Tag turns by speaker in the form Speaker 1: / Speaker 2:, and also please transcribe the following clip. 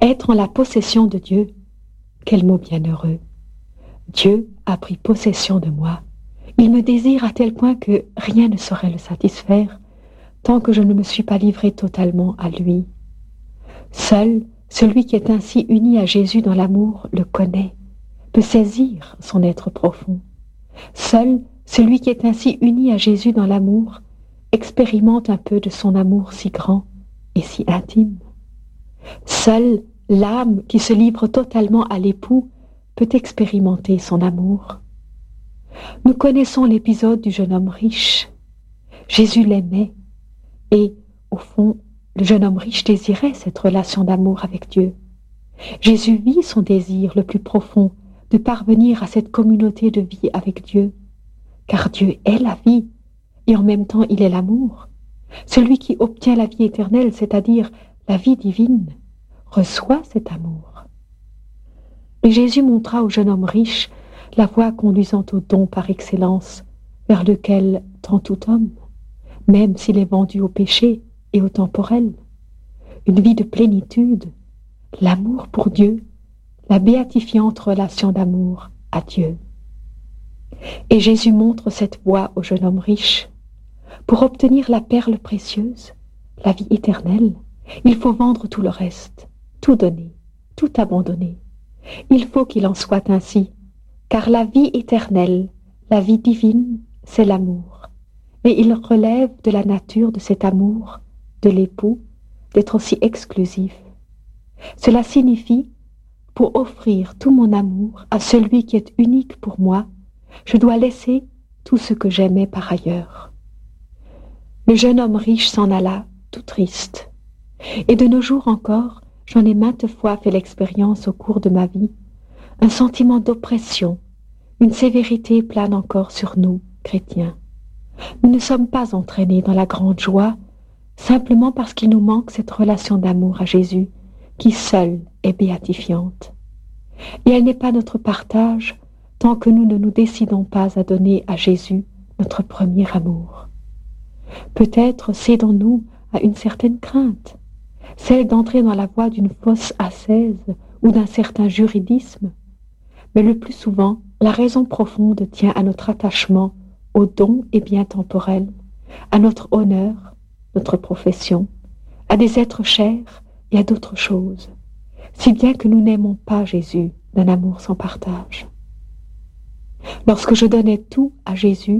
Speaker 1: Être en la possession de Dieu, quel mot bienheureux. Dieu a pris possession de moi. Il me désire à tel point que rien ne saurait le satisfaire tant que je ne me suis pas livré totalement à lui. Seul celui qui est ainsi uni à Jésus dans l'amour le connaît, peut saisir son être profond. Seul celui qui est ainsi uni à Jésus dans l'amour expérimente un peu de son amour si grand et si intime. Seule l'âme qui se livre totalement à l'époux peut expérimenter son amour. Nous connaissons l'épisode du jeune homme riche. Jésus l'aimait et, au fond, le jeune homme riche désirait cette relation d'amour avec Dieu. Jésus vit son désir le plus profond de parvenir à cette communauté de vie avec Dieu, car Dieu est la vie et en même temps il est l'amour. Celui qui obtient la vie éternelle, c'est-à-dire la vie divine, reçoit cet amour. Et Jésus montra au jeune homme riche la voie conduisant au don par excellence, vers lequel tend tout homme, même s'il est vendu au péché et au temporel. Une vie de plénitude, l'amour pour Dieu, la béatifiante relation d'amour à Dieu. Et Jésus montre cette voie au jeune homme riche. Pour obtenir la perle précieuse, la vie éternelle, il faut vendre tout le reste, tout donner, tout abandonner. Il faut qu'il en soit ainsi, car la vie éternelle, la vie divine, c'est l'amour. Et il relève de la nature de cet amour, de l'époux, d'être aussi exclusif. Cela signifie, pour offrir tout mon amour à celui qui est unique pour moi, je dois laisser tout ce que j'aimais par ailleurs. Le jeune homme riche s'en alla, tout triste. Et de nos jours encore, j'en ai maintes fois fait l'expérience au cours de ma vie. Un sentiment d'oppression, une sévérité plane encore sur nous, chrétiens. Nous ne sommes pas entraînés dans la grande joie, simplement parce qu'il nous manque cette relation d'amour à Jésus, qui seule est béatifiante. Et elle n'est pas notre partage tant que nous ne nous décidons pas à donner à Jésus notre premier amour. Peut-être cédons-nous à une certaine crainte, celle d'entrer dans la voie d'une fausse ascèse ou d'un certain juridisme, mais le plus souvent, la raison profonde tient à notre attachement aux dons et biens temporels, à notre honneur, notre profession, à des êtres chers et à d'autres choses, si bien que nous n'aimons pas Jésus d'un amour sans partage. Lorsque je donnais tout à Jésus,